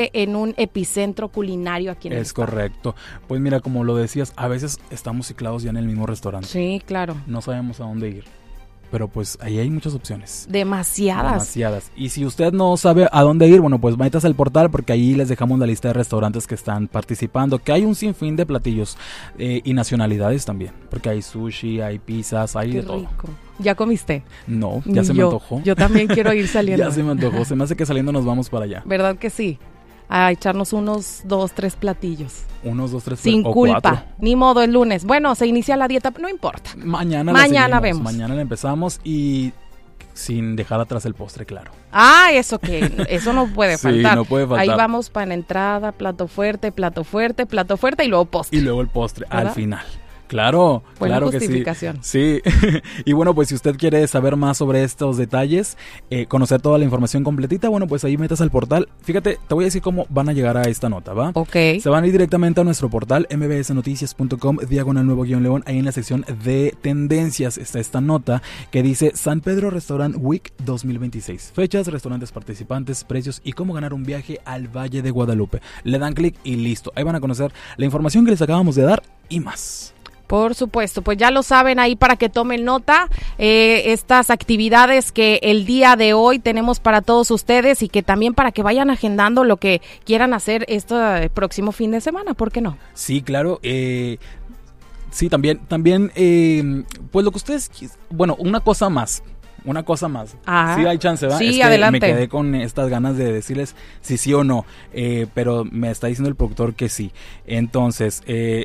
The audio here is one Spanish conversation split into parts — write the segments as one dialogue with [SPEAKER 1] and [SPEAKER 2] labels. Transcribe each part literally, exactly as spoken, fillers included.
[SPEAKER 1] en un epicentro culinario aquí en el
[SPEAKER 2] Es correcto. Pues mira, como lo decías, a veces estamos ciclados ya en el mismo restaurante.
[SPEAKER 1] Sí, claro.
[SPEAKER 2] No sabemos a dónde ir. Pero pues ahí hay muchas opciones.
[SPEAKER 1] Demasiadas.
[SPEAKER 2] Demasiadas. Y si usted no sabe a dónde ir, bueno, pues métase al portal porque ahí les dejamos la lista de restaurantes que están participando, que hay un sinfín de platillos eh, y nacionalidades también, porque hay sushi, hay pizzas, hay
[SPEAKER 1] Qué
[SPEAKER 2] de todo.
[SPEAKER 1] rico. ¿Ya comiste?
[SPEAKER 2] No, ya se
[SPEAKER 1] yo,
[SPEAKER 2] me antojó.
[SPEAKER 1] Yo también quiero ir saliendo.
[SPEAKER 2] Ya se me antojó, se me hace que saliendo nos vamos para allá.
[SPEAKER 1] ¿Verdad que sí? A echarnos unos dos, tres platillos.
[SPEAKER 2] Unos dos, tres,
[SPEAKER 1] Sin
[SPEAKER 2] o
[SPEAKER 1] culpa.
[SPEAKER 2] Cuatro.
[SPEAKER 1] Ni modo, el lunes. Bueno, se inicia la dieta, no importa.
[SPEAKER 2] Mañana
[SPEAKER 1] Mañana
[SPEAKER 2] la
[SPEAKER 1] vemos.
[SPEAKER 2] Mañana la empezamos y sin dejar atrás el postre, claro.
[SPEAKER 1] Ah, eso que, eso no puede
[SPEAKER 2] Sí,
[SPEAKER 1] faltar.
[SPEAKER 2] no puede faltar.
[SPEAKER 1] Ahí vamos para entrada, plato fuerte, plato fuerte, plato fuerte y luego postre.
[SPEAKER 2] Y luego el postre,
[SPEAKER 1] ¿verdad?
[SPEAKER 2] al final. Claro,
[SPEAKER 1] Buena
[SPEAKER 2] claro que sí.
[SPEAKER 1] justificación.
[SPEAKER 2] Sí. Y bueno, pues si usted quiere saber más sobre estos detalles, eh, conocer toda la información completita, bueno, pues ahí metas al portal. Fíjate, te voy a decir cómo van a llegar a esta nota, ¿va?
[SPEAKER 1] Ok.
[SPEAKER 2] Se van a ir directamente a nuestro portal m b s noticias punto com, diagonal nuevo guión león. Ahí en la sección de tendencias está esta nota que dice San Pedro Restaurant Week dos mil veintiséis. Fechas, restaurantes participantes, precios y cómo ganar un viaje al Valle de Guadalupe. Le dan clic y listo. Ahí van a conocer la información que les acabamos de dar y más.
[SPEAKER 1] Por supuesto, pues ya lo saben ahí para que tomen nota, eh, estas actividades que el día de hoy tenemos para todos ustedes y que también para que vayan agendando lo que quieran hacer este próximo fin de semana, ¿por qué no?
[SPEAKER 2] Sí, claro, eh, sí, también, también, eh, pues lo que ustedes, bueno, una cosa más. Una cosa más.
[SPEAKER 1] Ah,
[SPEAKER 2] sí hay chance, ¿verdad?
[SPEAKER 1] sí,
[SPEAKER 2] es que
[SPEAKER 1] adelante.
[SPEAKER 2] Me quedé con estas ganas de decirles si sí o no, eh, pero me está diciendo el productor que sí. Entonces, eh,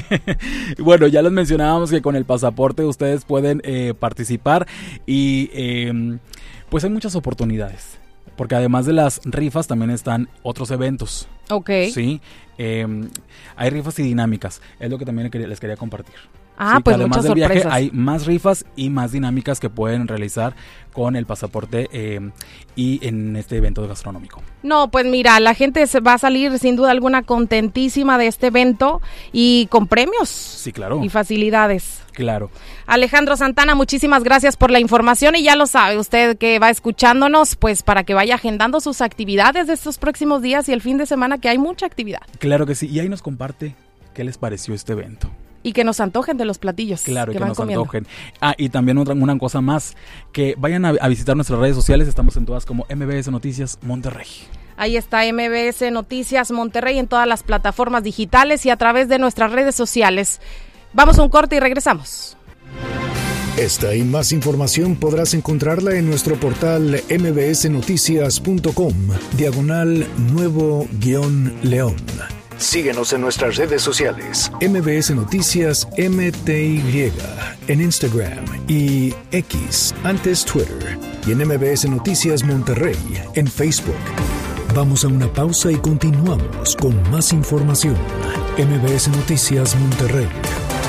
[SPEAKER 2] bueno, ya les mencionábamos que con el pasaporte ustedes pueden eh, participar y eh, pues hay muchas oportunidades. Porque además de las rifas también están otros eventos.
[SPEAKER 1] Ok.
[SPEAKER 2] Sí, eh, hay rifas y dinámicas. Es lo que también les quería compartir.
[SPEAKER 1] Ah,
[SPEAKER 2] Sí,
[SPEAKER 1] pues
[SPEAKER 2] además
[SPEAKER 1] muchas
[SPEAKER 2] del viaje
[SPEAKER 1] sorpresas.
[SPEAKER 2] hay más rifas y más dinámicas que pueden realizar con el pasaporte eh, y en este evento gastronómico.
[SPEAKER 1] No, pues mira, la gente se va a salir sin duda alguna contentísima de este evento y con premios.
[SPEAKER 2] Sí, claro.
[SPEAKER 1] Y facilidades.
[SPEAKER 2] Claro.
[SPEAKER 1] Alejandro Santana, muchísimas gracias por la información y ya lo sabe usted que va escuchándonos, pues para que vaya agendando sus actividades de estos próximos días y el fin de semana que hay mucha actividad.
[SPEAKER 2] Claro que sí. Y ahí nos comparte qué les pareció este evento.
[SPEAKER 1] Y que nos antojen de los platillos.
[SPEAKER 2] Claro, que,
[SPEAKER 1] que
[SPEAKER 2] que
[SPEAKER 1] van
[SPEAKER 2] nos
[SPEAKER 1] comiendo.
[SPEAKER 2] antojen. Ah, y también otra una cosa más, que vayan a, a visitar nuestras redes sociales, estamos en todas como M B S Noticias Monterrey.
[SPEAKER 1] Ahí está M B S Noticias Monterrey en todas las plataformas digitales y a través de nuestras redes sociales. Vamos a un corte y regresamos.
[SPEAKER 3] Esta y más información podrás encontrarla en nuestro portal m b s noticias punto com, diagonal nuevo guión león. Síguenos en nuestras redes sociales, M B S Noticias M T Y, en Instagram y X, antes Twitter, y en M B S Noticias Monterrey, en Facebook. Vamos a una pausa y continuamos con más información. M B S Noticias Monterrey.